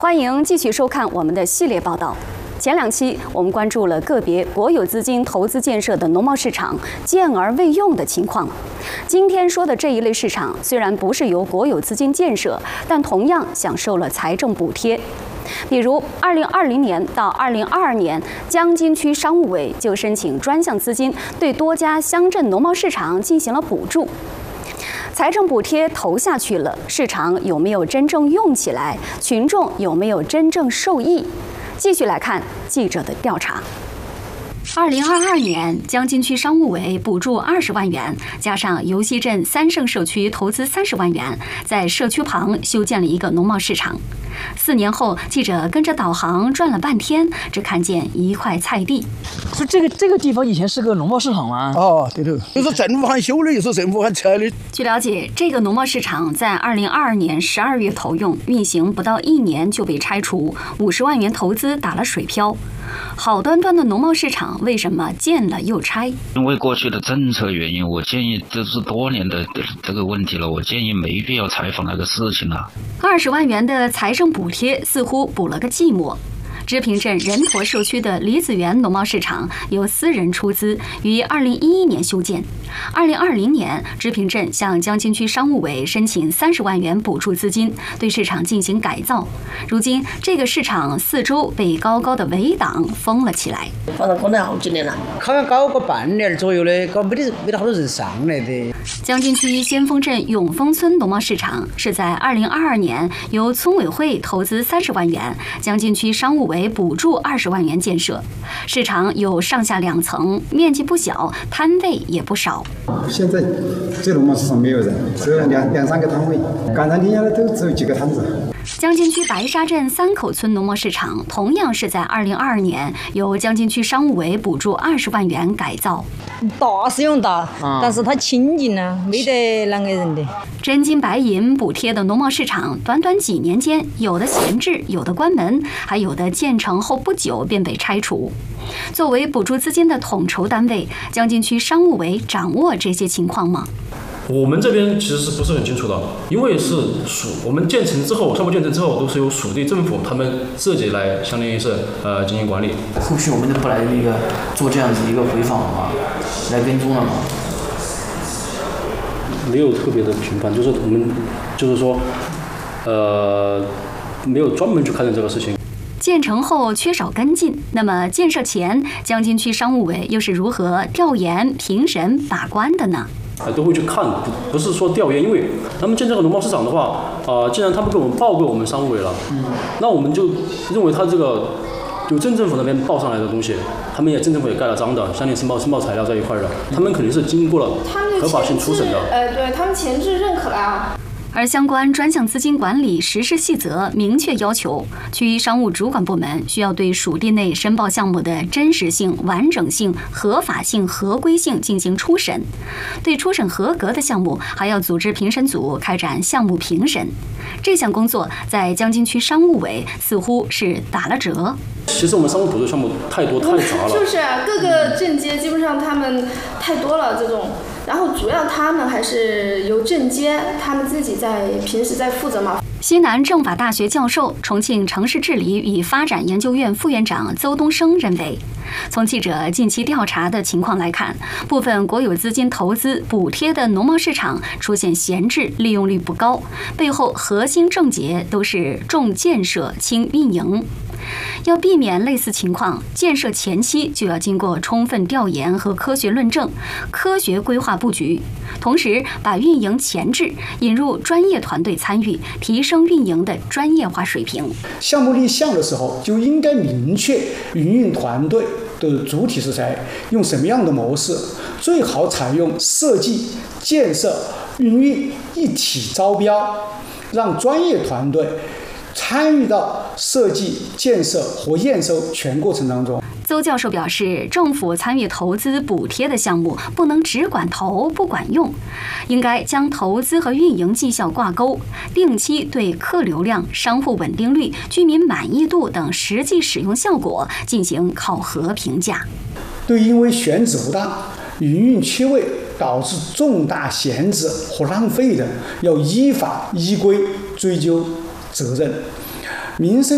欢迎继续收看我们的系列报道。前两期我们关注了个别国有资金投资建设的农贸市场建而未用的情况。今天说的这一类市场虽然不是由国有资金建设，但同样享受了财政补贴。比如，2020年到2022年，江津区商务委就申请专项资金，对多家乡镇农贸市场进行了补助。财政补贴投下去了，市场有没有真正用起来？群众有没有真正受益？继续来看记者的调查。2022年，江津区商务委补助20万元，加上游溪镇三圣社区投资30万元，在社区旁修建了一个农贸市场。4年后，记者跟着导航转了半天，只看见一块菜地。 说这个地方以前是个农贸市场吗？ 哦，对头，就是政府还修的，又是政府还拆的。 据了解，这个农贸市场在2022年12月投用，运行不到1年就被拆除，50万元投资打了水漂。好端端的农贸市场为什么建了又拆？ 因为过去的政策原因，我建议这是多年的这个问题了，我建议没必要采访那个事情了。 20万元的财政补贴似乎补了个寂寞。织平镇人陀社区的李子园农贸市场由私人出资，于2011年修建。2020年，织平镇向江津区商务委申請30万元补助资金，对市场进行改造。如今，这个市场四周被高高的围挡封了起来。 反正可能好几年了， 好像搞个半年左右的，搞没得好多人上来的。 江津区先锋镇永丰村农贸市场是在2022年由村委会投资30万元，江津区商务委补助20万元建设。市场有上下2层，面积不小，摊位也不少。 现在这农贸市场没有人，只有两三个摊位，赶上天下来都只有几个摊子。 江津区白沙镇三口村农贸市场同样是在2022年由江津区商务委补助20万元改造。 大是用大，但是它清静呢，没得啷个人的。 真金白银补贴的农贸市场，短短几年间，有的闲置，有的关门，还有的建成后不久便被拆除。作为补助资金的统筹单位，江津区商务委掌握这些情况吗？ 我们这边其实是不是很清楚的，因为是我们建成之后，项目建成之后都是由属地政府他们自己来相当于是进行管理。 后续我们都不来那个做这样子一个回访了嘛，来跟踪了嘛。 没有特别的频繁，就是我们就是说没有专门去看待这个事情。 建成后缺少跟进，那么建设前江津区商务委又是如何调研、评审、把关的呢？ 都会去看，不是说调研，因为他们建这个农贸市场的话，既然他们给我们报给我们商务委了，那我们就认为他这个就镇政府那边报上来的东西，他们也镇政府也盖了章的，相应申报材料在一块的，他们肯定是经过了合法性初审的。 对他们前置认可了啊。 而相关专项资金管理实施细则明确要求，区商务主管部门需要对属地内申报项目的真实性、完整性、合法性、合规性进行初审，对初审合格的项目还要组织评审组开展项目评审。这项工作在江津区商务委似乎是打了折。 其实我们商务补助项目太多太杂了， 就是各个镇街基本上他们太多了这种。然后主要他们还是由镇街他们自己平时在负责嘛。 西南政法大学教授、重庆城市治理与发展研究院副院长邹东升认为，从记者近期调查的情况来看，部分国有资金投资补贴的农贸市场出现闲置，利用率不高，背后核心症结都是重建设轻运营。要避免类似情况，建设前期就要经过充分调研和科学论证，科学规划布局，同时把运营前置，引入专业团队参与，提升运营的专业化水平。 项目立项的时候就应该明确营运团队的主体是谁，用什么样的模式，最好采用设计、建设、营运一体招标，让专业团队参与到设计、建设和验收全过程当中。 邹教授表示，政府参与投资补贴的项目不能只管投不管用，应该将投资和运营绩效挂钩，定期对客流量、商户稳定率、居民满意度等实际使用效果进行考核评价。 对因为选址不当、营运缺位导致重大闲置和浪费的，要依法依规追究责任。民生